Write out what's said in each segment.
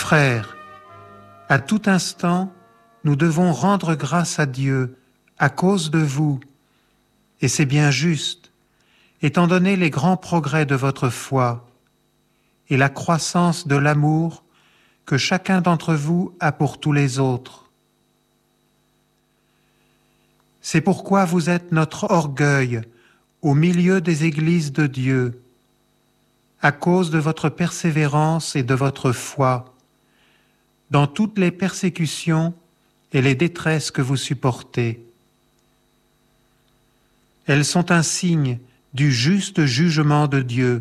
Frères, à tout instant, nous devons rendre grâce à Dieu à cause de vous, et c'est bien juste, étant donné les grands progrès de votre foi et la croissance de l'amour que chacun d'entre vous a pour tous les autres. C'est pourquoi vous êtes notre orgueil au milieu des églises de Dieu, à cause de votre persévérance et de votre foi, dans toutes les persécutions et les détresses que vous supportez. Elles sont un signe du juste jugement de Dieu.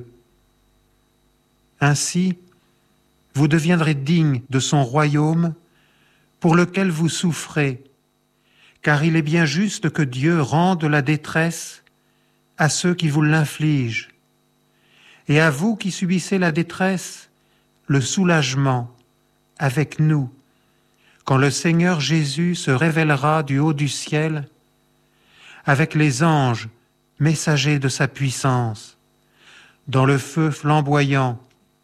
Ainsi, vous deviendrez dignes de son royaume pour lequel vous souffrez, car il est bien juste que Dieu rende la détresse à ceux qui vous l'infligent, et à vous qui subissez la détresse, le soulagement avec nous, quand le Seigneur Jésus se révélera du haut du ciel, avec les anges messagers de sa puissance, dans le feu flamboyant.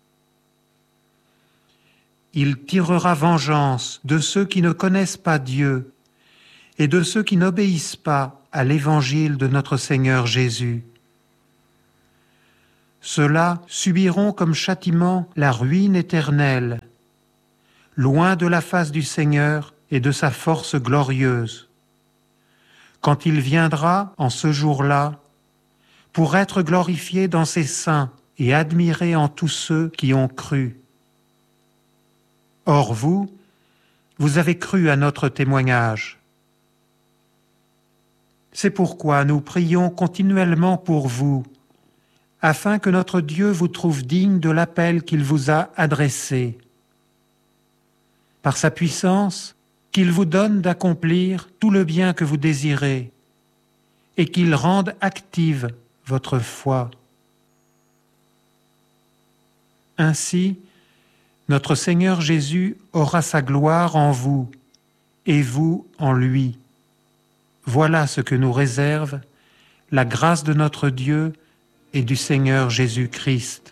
Il tirera vengeance de ceux qui ne connaissent pas Dieu et de ceux qui n'obéissent pas à l'évangile de notre Seigneur Jésus. Ceux-là subiront comme châtiment la ruine éternelle, loin de la face du Seigneur et de sa force glorieuse, quand il viendra en ce jour-là pour être glorifié dans ses saints et admiré en tous ceux qui ont cru. Or vous avez cru à notre témoignage. C'est pourquoi nous prions continuellement pour vous, afin que notre Dieu vous trouve digne de l'appel qu'il vous a adressé. Par sa puissance, qu'il vous donne d'accomplir tout le bien que vous désirez, et qu'il rende active votre foi. Ainsi, notre Seigneur Jésus aura sa gloire en vous, et vous en lui. Voilà ce que nous réserve la grâce de notre Dieu et du Seigneur Jésus-Christ.